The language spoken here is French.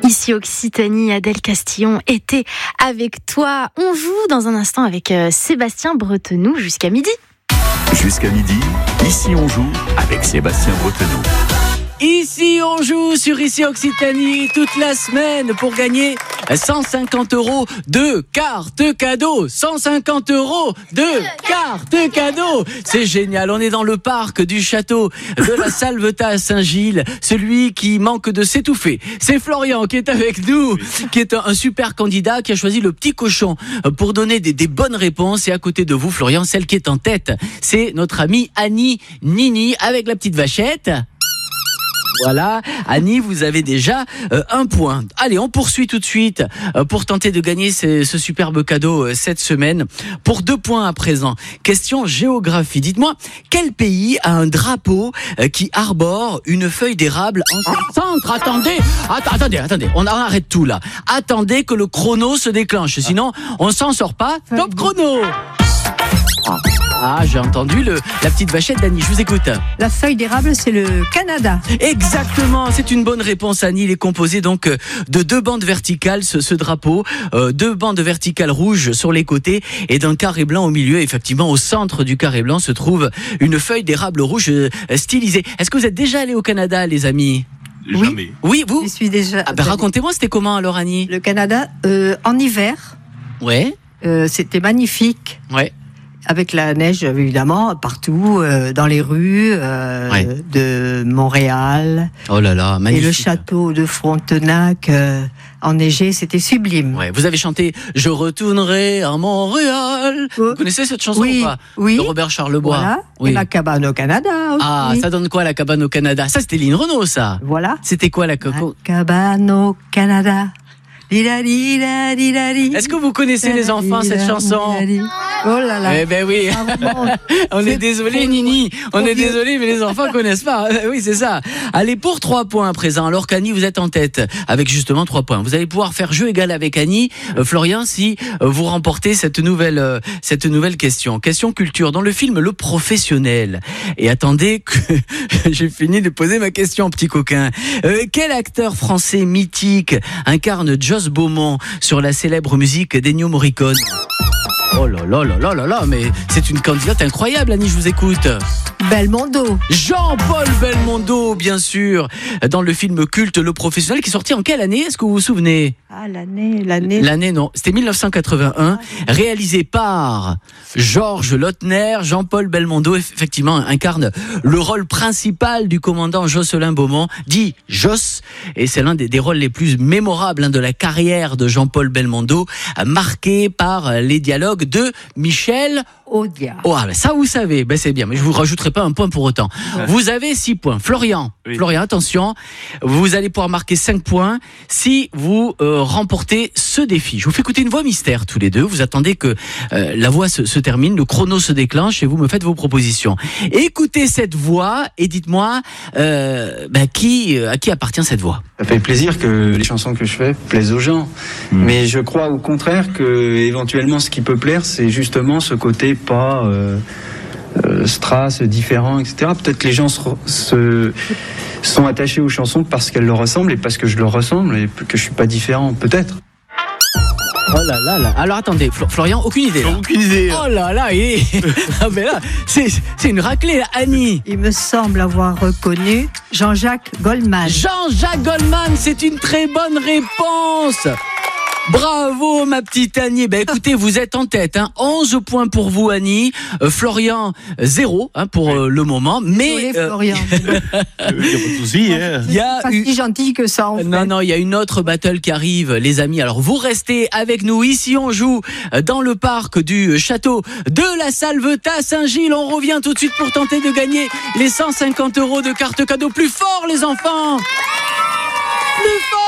Ici Occitanie, Adèle Castillon était avec toi. On joue dans un instant avec Sébastien Bretenoux jusqu'à midi. Jusqu'à midi, ici on joue avec Sébastien Bretenoux. Ici on joue sur Ici Occitanie toute la semaine pour gagner 150 € de cartes cadeaux. 150 € de cartes cadeaux. C'est génial, on est dans le parc du château de la Salvetat à Saint-Gilles. Celui qui manque de s'étouffer, c'est Florian qui est avec nous, qui est un super candidat, qui a choisi le petit cochon pour donner des bonnes réponses. Et à côté de vous, Florian, celle qui est en tête, c'est notre amie Annie Nini avec la petite vachette. Voilà, Annie, vous avez déjà un point. Allez, on poursuit tout de suite pour tenter de gagner ce superbe cadeau cette semaine. Pour 2 points à présent. Question géographie. Dites-moi, quel pays a un drapeau qui arbore une feuille d'érable en centre? Attendez, on arrête tout là. Attendez que le chrono se déclenche, sinon on s'en sort pas. Top chrono. Ah, j'ai entendu la petite vachette d'Annie, je vous écoute. La feuille d'érable, c'est le Canada. Exactement, c'est une bonne réponse, Annie. Il est composé donc de 2 bandes verticales, ce drapeau, 2 bandes verticales rouges sur les côtés et d'un carré blanc au milieu. Effectivement, au centre du carré blanc se trouve une feuille d'érable rouge stylisée. Est-ce que vous êtes déjà allé au Canada, les amis? Jamais. Oui, vous? Je suis déjà. Racontez-moi, c'était comment alors, Annie? Le Canada, en hiver. Ouais. C'était magnifique. Ouais. Avec la neige, évidemment, partout, dans les rues de Montréal. Oh là là, magnifique. Et le château de Frontenac, enneigé, c'était sublime. Ouais, vous avez chanté « Je retournerai à Montréal ». Vous connaissez cette chanson ou pas? Oui. De Robert Charlebois. Voilà. Oui. Et la cabane au Canada aussi. Ah, ça donne quoi, la cabane au Canada? Ça, c'était Lynn Renaud, ça. Voilà. C'était quoi, la cabane au Canada. Est-ce que vous connaissez, les enfants, cette chanson? Oh là là. Eh ben oui. On est désolé, Nini. On est désolé, mais les enfants connaissent pas. Oui, c'est ça. Allez, pour 3 points à présent. Alors qu'Annie, vous êtes en tête avec justement 3 points. Vous allez pouvoir faire jeu égal avec Annie. Florian, si vous remportez cette nouvelle question. Question culture. Dans le film Le Professionnel. Et attendez que j'ai fini de poser ma question, petit coquin. Quel acteur français mythique incarne Joss Beaumont sur la célèbre musique d'Ennio Morricone? Oh là là là là là là, mais c'est une candidate incroyable, Annie, je vous écoute. Belmondo. Jean-Paul Belmondo, bien sûr, dans le film culte Le Professionnel, qui est sorti en quelle année? Est-ce que vous vous souvenez? Ah, l'année. L'année, non. C'était 1981, réalisé par Georges Lautner. Jean-Paul Belmondo, effectivement, incarne le rôle principal du commandant Jocelyn Beaumont, dit Joss, et c'est l'un des rôles les plus mémorables de la carrière de Jean-Paul Belmondo, marqué par les dialogues de Michel Audiard. Oh, ça vous savez, c'est bien, mais je vous rajouterai pas un point pour autant. Ouais. Vous avez 6 points. Florian, attention, vous allez pouvoir marquer 5 points si vous remportez ce défi. Je vous fais écouter une voix mystère tous les deux. Vous attendez que la voix se termine, le chrono se déclenche et vous me faites vos propositions. Écoutez cette voix et dites-moi à qui appartient cette voix. Ça fait plaisir que les chansons que je fais plaisent aux gens, mais je crois au contraire que éventuellement ce qui peut plaire, c'est justement ce côté pas strass, différent, etc. Peut-être que les gens sont attachés aux chansons parce qu'elles leur ressemblent et parce que je leur ressemble et que je suis pas différent, peut-être. Oh là là là. Alors attendez, Florian, aucune idée. Là. Aucune idée. Oh là là, ah ben là, c'est une raclée, là. Annie. Il me semble avoir reconnu Jean-Jacques Goldman. Jean-Jacques Goldman, c'est une très bonne réponse. Bravo, ma petite Annie. Écoutez, vous êtes en tête. 11 points pour vous, Annie. Florian, 0 pour le moment. Mais Florian. Il n'y a pas de souci. Il y a pas si gentil que ça. En fait. Non, il y a une autre battle qui arrive, les amis. Alors, vous restez avec nous. Ici, on joue dans le parc du château de la Salvetat Saint-Gilles. On revient tout de suite pour tenter de gagner les 150 € de carte cadeau. Plus fort, les enfants. Plus fort.